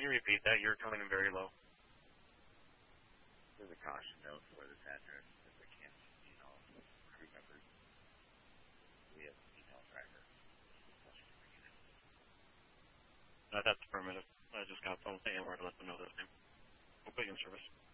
Can you repeat that? You're coming in very low. There's a caution note for this address because I can't see all of the crew members. We have an email tracker. That's affirmative. I just got phone to AMR to let them know this name. We'll put you in service.